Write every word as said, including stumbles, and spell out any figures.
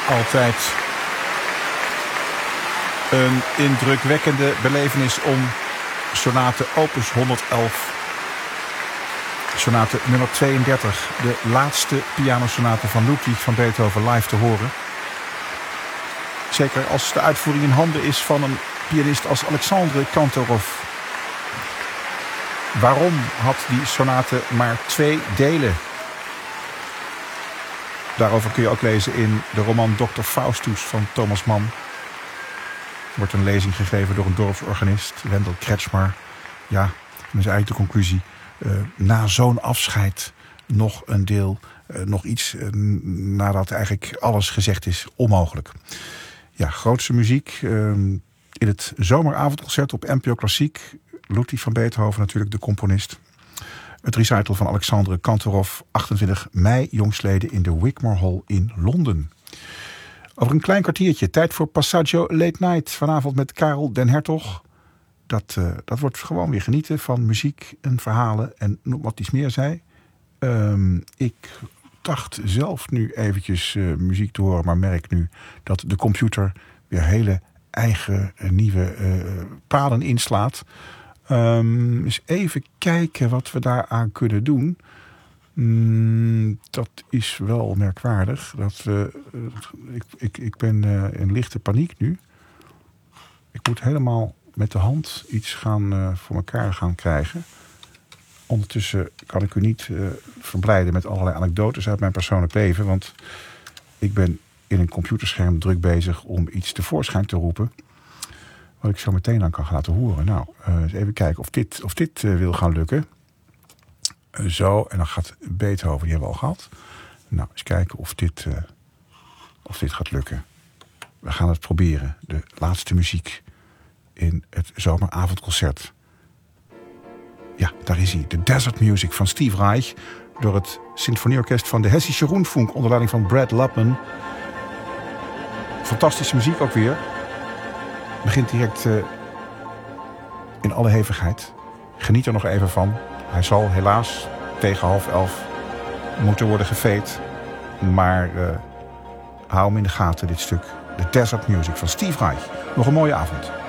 Altijd een indrukwekkende belevenis om sonate opus honderdelf. Sonate nummer tweeëndertig. De laatste pianosonate van Ludwig van Beethoven live te horen. Zeker als de uitvoering in handen is van een pianist als Alexandre Kantorov. Waarom had die sonate maar twee delen? Daarover kun je ook lezen in de roman dokter Faustus van Thomas Mann. Er wordt een lezing gegeven door een dorpsorganist, Wendel Kretschmar. Ja, dat is eigenlijk de conclusie. Uh, na zo'n afscheid nog een deel, uh, nog iets uh, nadat eigenlijk alles gezegd is, onmogelijk. Ja, grootste muziek uh, in het zomeravondconcert op N P O Klassiek. Ludwig van Beethoven natuurlijk, de componist. Het recital van Alexandre Kantorov, achtentwintig mei jongstleden in de Wigmore Hall in Londen. Over een klein kwartiertje, tijd voor Passaggio Late Night. Vanavond met Karel den Hertog. Dat, uh, dat wordt gewoon weer genieten van muziek en verhalen en wat iets meer zei. Um, ik dacht zelf nu eventjes uh, muziek te horen, maar merk nu dat de computer weer hele eigen uh, nieuwe uh, paden inslaat. Um, eens even kijken wat we daaraan kunnen doen. Mm, dat is wel merkwaardig. Dat, uh, ik, ik, ik ben uh, in lichte paniek nu. Ik moet helemaal met de hand iets gaan uh, voor elkaar gaan krijgen. Ondertussen kan ik u niet uh, verblijden met allerlei anekdotes uit mijn persoonlijk leven. Want ik ben in een computerscherm druk bezig om iets tevoorschijn te roepen. Wat ik zo meteen aan kan gaan laten horen. Nou, uh, eens even kijken of dit, of dit uh, wil gaan lukken. Uh, zo, en dan gaat Beethoven, die hebben we al gehad. Nou, eens kijken of dit, uh, of dit gaat lukken. We gaan het proberen. De laatste muziek in het zomeravondconcert. Ja, daar is hij. De Desert Music van Steve Reich. Door het symfonieorkest van de Hessische Rundfunk onder leiding van Brad Lupman. Fantastische muziek ook weer. Begint direct uh, in alle hevigheid. Geniet er nog even van. Hij zal helaas tegen half elf moeten worden gefeed. Maar uh, hou hem in de gaten, dit stuk. De Desert Music van Steve Reich. Nog een mooie avond.